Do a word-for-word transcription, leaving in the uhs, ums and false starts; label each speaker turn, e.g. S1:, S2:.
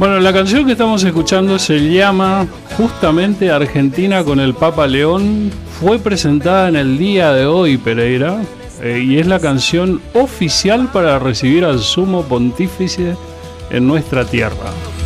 S1: Bueno, la canción que estamos escuchando se llama justamente Argentina con el Papa León. Fue presentada en el día de hoy, Pereira, eh, y es la canción oficial para recibir al Sumo Pontífice en nuestra tierra.